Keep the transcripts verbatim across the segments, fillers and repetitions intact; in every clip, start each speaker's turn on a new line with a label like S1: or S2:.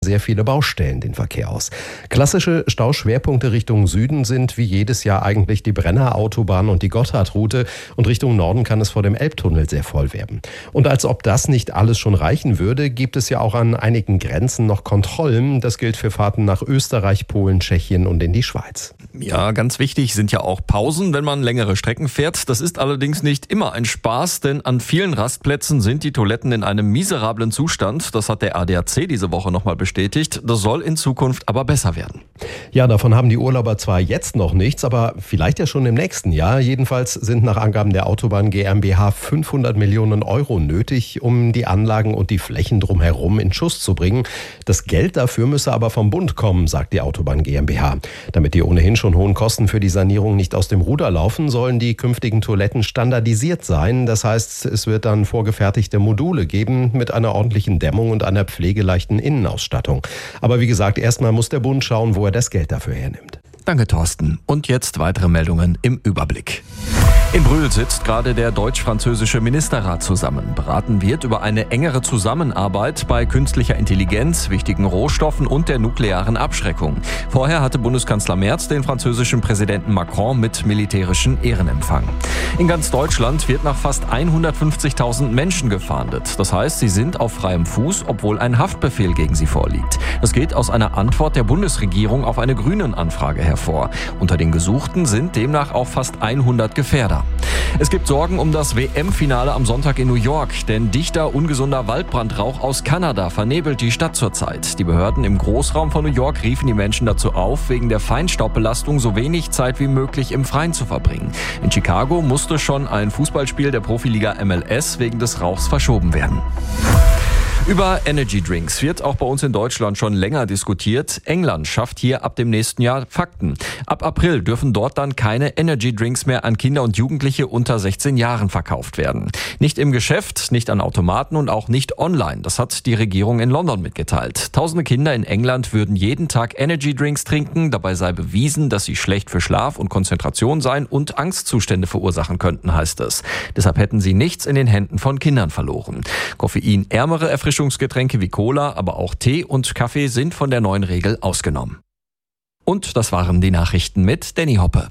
S1: sehr viele Baustellen den Verkehr aus. Klassische Stauschwerpunkte Richtung Süden sind wie jedes Jahr eigentlich die Brenner Autobahn und die Gotthardroute, und Richtung Norden kann es vor dem Elbtunnel sehr voll werden. Und als ob das nicht alles schon reichen würde, gibt es ja auch an einigen Grenzen noch Kontrollen. Das gilt für Fahrten nach Österreich, Polen, Tschechien und in die Schweiz.
S2: Ja, ganz wichtig sind ja auch Pausen, wenn man längere Strecken fährt. Das ist allerdings nicht immer ein Spaß, denn an vielen Rastplätzen sind die Toiletten in einem miserablen Zustand. Das hat der A D A C diese Woche nochmal bestätigt. Das soll in Zukunft aber besser werden.
S1: Ja, davon haben die Urlauber zwar jetzt noch nichts, aber vielleicht ja schon im nächsten Jahr. Jedenfalls sind nach Angaben der Autobahn GmbH fünfhundert Millionen Euro nötig, um die Anlagen und die Flächen drumherum in Schuss zu bringen. Das Geld dafür müsse aber vom Bund kommen, sagt die Autobahn GmbH. Damit die ohnehin schon hohen Kosten für die Sanierung nicht aus dem Ruder laufen, sollen die künftigen Toiletten standardisiert sein. Das heißt, es wird dann vorgefertigte Module geben mit einer ordentlichen Dämmung und einer pflegeleichten Innenausstattung. Aber wie gesagt, erstmal muss der Bund schauen, wo er das Geld dafür hernimmt.
S2: Danke, Thorsten. Und jetzt weitere Meldungen im Überblick. In Brühl sitzt gerade der deutsch-französische Ministerrat zusammen. Beraten wird über eine engere Zusammenarbeit bei künstlicher Intelligenz, wichtigen Rohstoffen und der nuklearen Abschreckung. Vorher hatte Bundeskanzler Merz den französischen Präsidenten Macron mit militärischen Ehren empfangen. In ganz Deutschland wird nach fast hundertfünfzigtausend Menschen gefahndet. Das heißt, sie sind auf freiem Fuß, obwohl ein Haftbefehl gegen sie vorliegt. Das geht aus einer Antwort der Bundesregierung auf eine Grünen-Anfrage hervor. Unter den Gesuchten sind demnach auch fast hundert Gefährder. Es gibt Sorgen um das W M-Finale am Sonntag in New York, denn dichter, ungesunder Waldbrandrauch aus Kanada vernebelt die Stadt zurzeit. Die Behörden im Großraum von New York riefen die Menschen dazu auf, wegen der Feinstaubbelastung so wenig Zeit wie möglich im Freien zu verbringen. In Chicago musste schon ein Fußballspiel der Profiliga M L S wegen des Rauchs verschoben werden. Über Energy Drinks wird auch bei uns in Deutschland schon länger diskutiert. England schafft hier ab dem nächsten Jahr Fakten. Ab April dürfen dort dann keine Energy Drinks mehr an Kinder und Jugendliche unter sechzehn Jahren verkauft werden. Nicht im Geschäft, nicht an Automaten und auch nicht online. Das hat die Regierung in London mitgeteilt. Tausende Kinder in England würden jeden Tag Energy Drinks trinken. Dabei sei bewiesen, dass sie schlecht für Schlaf und Konzentration seien und Angstzustände verursachen könnten, heißt es. Deshalb hätten sie nichts in den Händen von Kindern verloren. Koffeinärmere Erfrischungsgetränke Erfrischungsgetränke wie Cola, aber auch Tee und Kaffee sind von der neuen Regel ausgenommen. Und das waren die Nachrichten mit Danny Hoppe.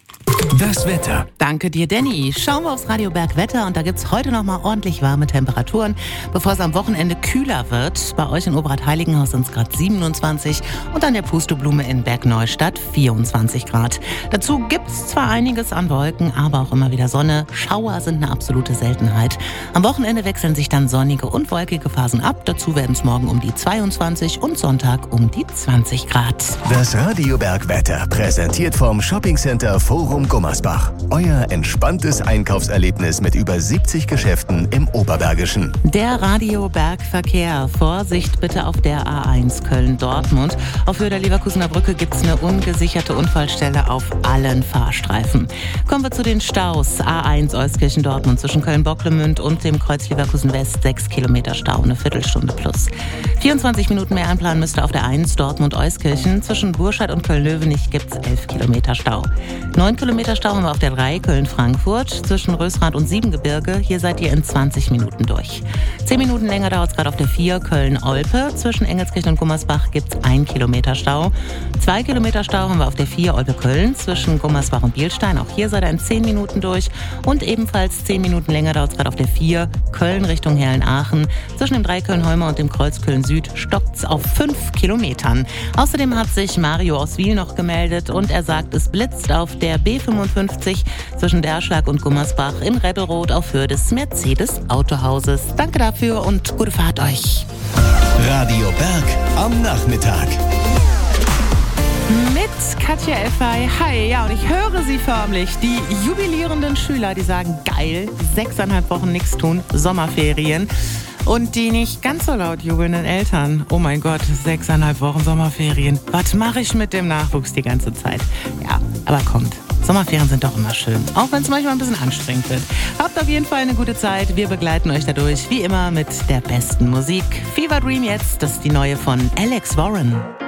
S3: Das Wetter.
S4: Danke dir, Danny. Schauen wir aufs Radioberg Wetter und da gibt's heute noch mal ordentlich warme Temperaturen, bevor es am Wochenende kühler wird. Bei euch in Oberrad-Heiligenhaus sind es gerade siebenundzwanzig und an der Pusteblume in Bergneustadt vierundzwanzig Grad. Dazu gibt's zwar einiges an Wolken, aber auch immer wieder Sonne. Schauer sind eine absolute Seltenheit. Am Wochenende wechseln sich dann sonnige und wolkige Phasen ab. Dazu werden es morgen um die zweiundzwanzig und Sonntag um die zwanzig Grad.
S3: Das Radioberg Wetter präsentiert vom Shoppingcenter Forum Gummersbach. Euer entspanntes Einkaufserlebnis mit über siebzig Geschäften im Oberbergischen.
S4: Der Radiobergverkehr. Vorsicht bitte auf der A eins Köln-Dortmund. Auf Höhe der Leverkusener Brücke gibt es eine ungesicherte Unfallstelle auf allen Fahrstreifen. Kommen wir zu den Staus. A eins Euskirchen-Dortmund zwischen Köln-Bocklemünd und dem Kreuz Leverkusen West. sechs Kilometer Stau, eine Viertelstunde plus. vierundzwanzig Minuten mehr einplanen müsste auf der eins Dortmund-Euskirchen. Zwischen Burscheid und Köln-Löwenich gibt es elf Kilometer Stau. neun Kilometer Stau haben wir auf der drei Köln-Frankfurt zwischen Rösrath und Siebengebirge. Hier seid ihr in zwanzig Minuten durch. zehn Minuten länger dauert es gerade auf der vier Köln-Olpe. Zwischen Engelskirchen und Gummersbach gibt es ein Kilometer Stau. zwei Kilometer Stau haben wir auf der vier Olpe-Köln zwischen Gummersbach und Bielstein. Auch hier seid ihr in zehn Minuten durch. Und ebenfalls zehn Minuten länger dauert es gerade auf der vier Köln Richtung Herrn-Aachen. Zwischen dem drei Köln-Holmer und dem Kreuz Köln-Süd stockt es auf fünf Kilometern. Außerdem hat sich Mario aus Wiel noch gemeldet und er sagt, es blitzt auf der B fünfundfünfzig zwischen Derschlag und Gummersbach in Rebelrot auf Höhe des Mercedes-Autohauses. Danke dafür und gute Fahrt euch.
S3: Radio Berg am Nachmittag.
S4: Mit Katja Effay. Hi, ja, und ich höre sie förmlich. Die jubilierenden Schüler, die sagen, geil, sechseinhalb Wochen nichts tun, Sommerferien. Und die nicht ganz so laut jubelnden Eltern. Oh mein Gott, sechseinhalb Wochen Sommerferien. Was mache ich mit dem Nachwuchs die ganze Zeit? Ja, aber kommt. Sommerferien sind doch immer schön, auch wenn es manchmal ein bisschen anstrengend wird. Habt auf jeden Fall eine gute Zeit. Wir begleiten euch dadurch, wie immer, mit der besten Musik. Fever Dream jetzt, das ist die neue von Alex Warren.